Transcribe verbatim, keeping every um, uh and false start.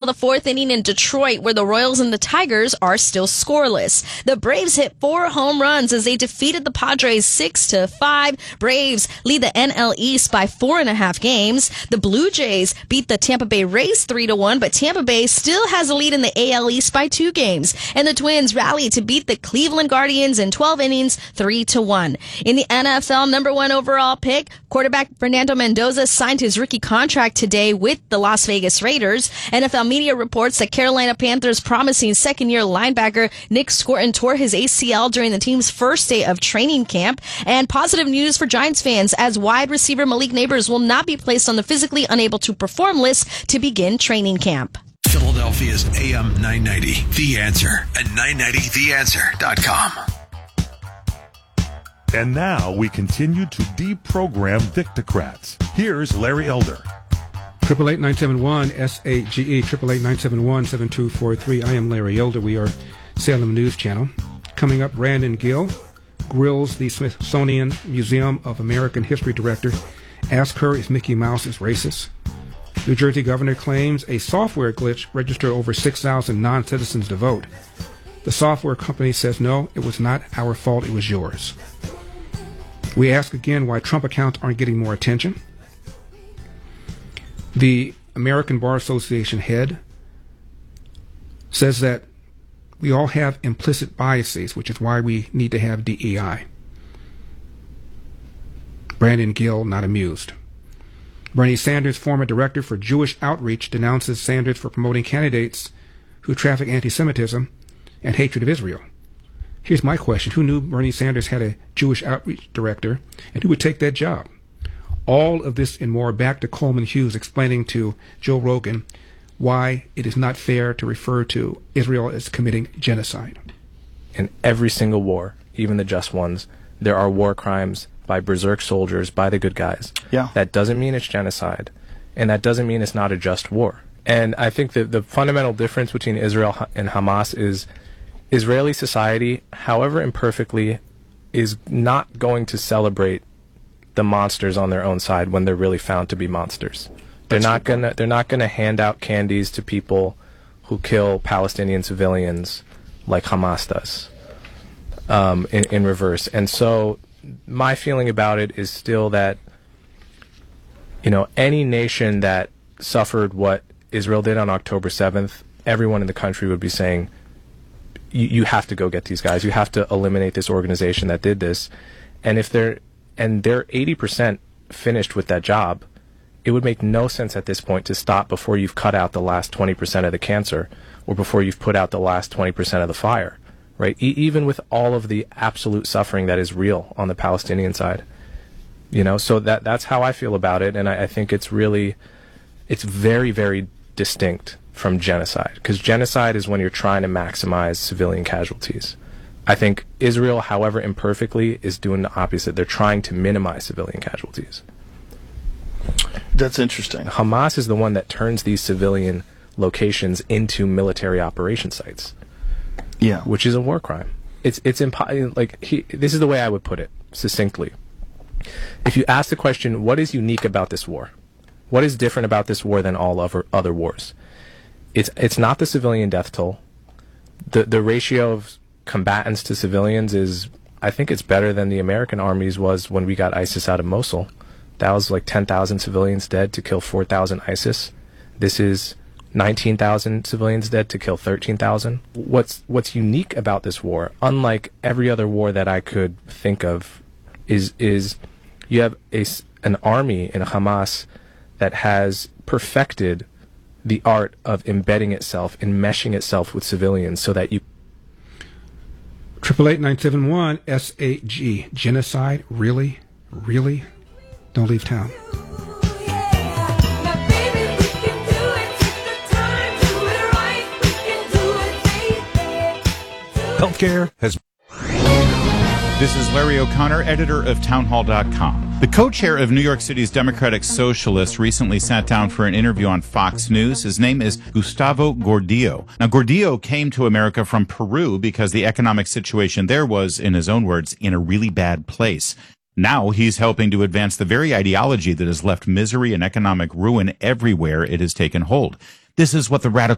the fourth inning in Detroit, where the Royals and the Tigers are still scoreless. The Braves hit four home runs as they defeated the Padres six to five. Braves lead the N L East by four and a half games. The Blue Jays beat the Tampa Bay Rays three to one, but Tampa Bay still has a lead in the A L East by two games. And the Twins rallied to beat the Cleveland Guardians in twelve innings, three to one. In the N F L, number one overall pick, quarterback Fernando Mendoza signed his rookie contract today with the Las Vegas Raiders. N F L media reports that Carolina Panthers promising second-year linebacker Nick Scorton tore his A C L during the team's first day of training camp. And positive news for Giants fans, as wide receiver Malik Nabers will not be placed on the physically unable to perform list to begin training camp. Philadelphia's A M nine ninety, The Answer, at nine ninety the answer dot com. And now we continue to deprogram Victocrats. Here's Larry Elder. Triple eight nine seven one S A G E, triple eight nine seven one seven two four three. I am Larry Elder. We are Salem News Channel. Coming up, Brandon Gill grills the Smithsonian Museum of American History director. Ask her if Mickey Mouse is racist. New Jersey governor claims a software glitch registered over six thousand non-citizens to vote. The software company says, no, it was not our fault, it was yours. We ask again why Trump accounts aren't getting more attention. The American Bar Association head says that we all have implicit biases, which is why we need to have D E I. Brandon Gill not amused. Bernie Sanders, former director for Jewish Outreach, denounces Sanders for promoting candidates who traffic anti-Semitism and hatred of Israel. Here's my question. Who knew Bernie Sanders had a Jewish Outreach director, and who would take that job? All of this and more back to Coleman Hughes explaining to Joe Rogan why it is not fair to refer to Israel as committing genocide. In every single war, even the just ones, there are war crimes by berserk soldiers, by the good guys. Yeah. That doesn't mean it's genocide, and that doesn't mean it's not a just war. And I think that the fundamental difference between Israel and Hamas is Israeli society, however imperfectly, is not going to celebrate the monsters on their own side when they're really found to be monsters. They're not gonna they're not gonna hand out candies to people who kill Palestinian civilians like Hamas does, um, in, in reverse. And so my feeling about it is still that, you know, any nation that suffered what Israel did on October seventh, everyone in the country would be saying, you, you have to go get these guys. You have to eliminate this organization that did this. And if they're and they're eighty percent finished with that job, it would make no sense at this point to stop before you've cut out the last twenty percent of the cancer, or before you've put out the last twenty percent of the fire, right? E- even with all of the absolute suffering that is real on the Palestinian side. You know, so that that's how I feel about it, and I, I think it's really, it's very, very distinct from genocide, because genocide is when you're trying to maximize civilian casualties. I think Israel, however imperfectly, is doing the opposite. They're trying to minimize civilian casualties. That's interesting. Hamas is the one that turns these civilian locations into military operation sites. Yeah, which is a war crime. It's it's impo- like he, this is the way I would put it succinctly. If you ask the question, what is unique about this war? What is different about this war than all other other wars? It's it's not the civilian death toll. The the ratio of combatants to civilians is, I think it's better than the American armies was when we got ISIS out of Mosul. That was like ten thousand civilians dead to kill four thousand ISIS. This is nineteen thousand civilians dead to kill thirteen thousand. What's what's unique about this war, unlike every other war that I could think of, is is you have a, an army in Hamas that has perfected the art of embedding itself and meshing itself with civilians so that you... Triple eight nine seven one S A G. Genocide? Really? Really? Don't leave town. Healthcare has... This is Larry O'Connor, editor of townhall dot com. The co-chair of New York City's Democratic Socialists recently sat down for an interview on Fox News. His name is Gustavo Gordillo. Now, Gordillo came to America from Peru because the economic situation there was, in his own words, in a really bad place. Now he's helping to advance the very ideology that has left misery and economic ruin everywhere it has taken hold. This is what the radical